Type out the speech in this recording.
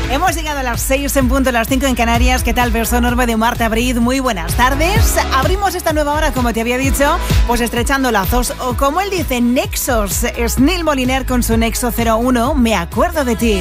Hemos llegado a las 6 en punto, las 5 en Canarias. ¿Qué tal, verso enorme de Marta Brid? Muy buenas tardes. Abrimos esta nueva hora, como te había dicho, pues estrechando lazos, o como él dice, nexos. Es Neil Moliner con su Nexo 01, Me acuerdo de ti.